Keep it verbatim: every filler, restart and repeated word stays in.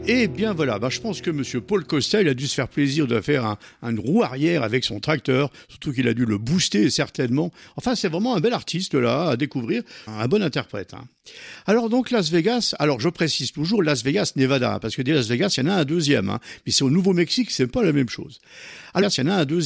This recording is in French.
Eh bien voilà, bah, je pense que Monsieur Paul Costel a dû se faire plaisir de faire un, un roue arrière avec son tracteur, surtout qu'il a dû le booster certainement. Enfin, c'est vraiment un bel artiste là à découvrir, un bon interprète. Hein. Alors donc Las Vegas, alors je précise toujours Las Vegas, Nevada, parce que des Las Vegas, il y en a un deuxième, hein, mais c'est au Nouveau-Mexique, c'est pas la même chose. Alors il y en a un deuxième.